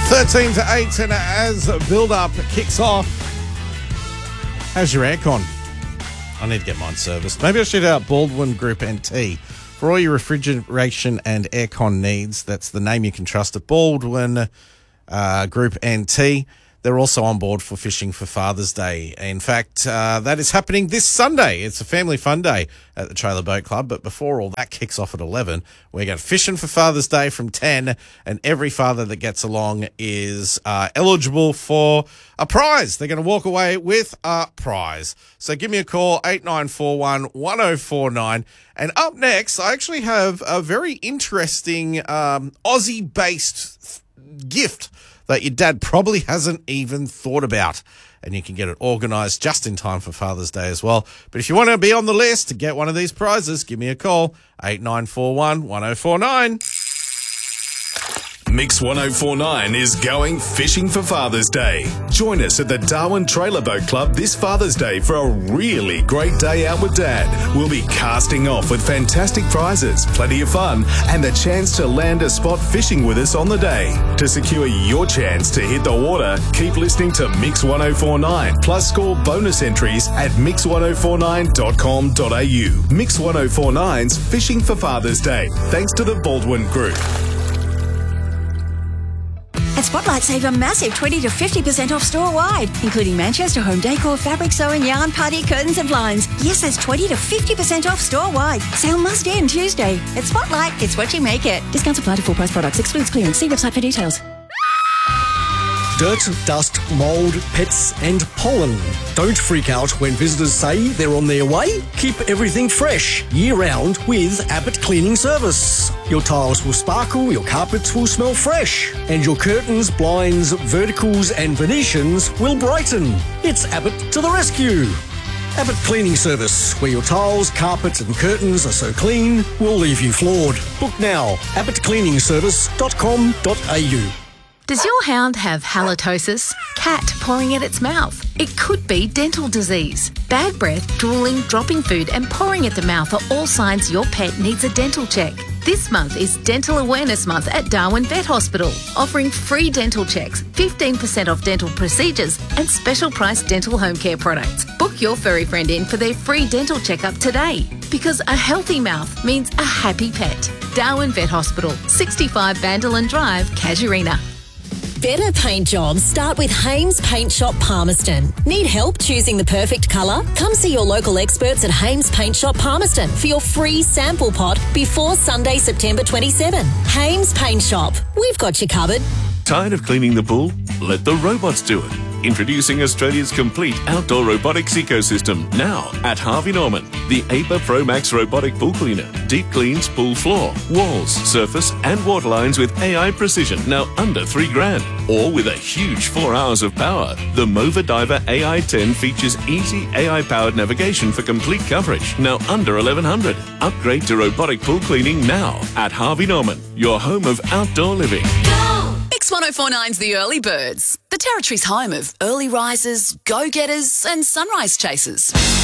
13 to 8, and as build-up kicks off, how's your aircon? I need to get mine serviced. Maybe I should out Baldwin Group NT. For all your refrigeration and aircon needs, that's the name you can trust at Baldwin Group NT. They're also on board for Fishing for Father's Day. In fact, that is happening this Sunday. It's a family fun day at the Trailer Boat Club. But before all that kicks off at 11, we're going fishing for Father's Day from 10. And every father that gets along is eligible for a prize. They're going to walk away with a prize. So give me a call, 8941 1049. And up next, I actually have a very interesting Aussie-based gift that your dad probably hasn't even thought about. And you can get it organised just in time for Father's Day as well. But if you want to be on the list to get one of these prizes, give me a call, 8941 1049. Mix 1049 is going fishing for Father's Day. Join us at the Darwin Trailer Boat Club this Father's Day for a really great day out with Dad. We'll be casting off with fantastic prizes, plenty of fun, and the chance to land a spot fishing with us on the day. To secure your chance to hit the water, keep listening to Mix 1049, plus score bonus entries at mix1049.com.au. Mix 1049's Fishing for Father's Day, thanks to the Baldwin Group. At Spotlight, save a massive 20 to 50% off store-wide, including Manchester home decor, fabric sewing, yarn, party, curtains and blinds. Yes, that's 20 to 50% off store-wide. Sale must end Tuesday. At Spotlight, it's what you make it. Discounts apply to full-price products. Excludes clearance. See website for details. Dirt, dust, mould, pets and pollen. Don't freak out when visitors say they're on their way. Keep everything fresh year-round with Abbott Cleaning Service. Your tiles will sparkle, your carpets will smell fresh, and your curtains, blinds, verticals and Venetians will brighten. It's Abbott to the rescue. Abbott Cleaning Service, where your tiles, carpets and curtains are so clean, we'll leave you floored. Book now, abbottcleaningservice.com.au. Does your hound have halitosis? Cat pouring at its mouth? It could be dental disease. Bad breath, drooling, dropping food and pouring at the mouth are all signs your pet needs a dental check. This month is Dental Awareness Month at Darwin Vet Hospital, offering free dental checks, 15% off dental procedures and special price dental home care products. Book your furry friend in for their free dental checkup today, because a healthy mouth means a happy pet. Darwin Vet Hospital, 65 Vanderland Drive, Casuarina. Better paint jobs start with Hames Paint Shop Palmerston. Need help choosing the perfect colour? Come see your local experts at Hames Paint Shop Palmerston for your free sample pot before Sunday, September 27. Hames Paint Shop. We've got you covered. Tired of cleaning the pool? Let the robots do it. Introducing Australia's complete outdoor robotics ecosystem now at Harvey Norman. The APA Pro Max robotic pool cleaner. Deep cleans pool floor, walls, surface and water lines with AI precision, now under $3,000. Or with a huge 4 hours of power. The Mova Diver AI10 features easy AI-powered navigation for complete coverage, now under $1,100. Upgrade to robotic pool cleaning now at Harvey Norman, your home of outdoor living. Mix 1049's The Early Birds, the Territory's home of early risers, go-getters and sunrise chasers.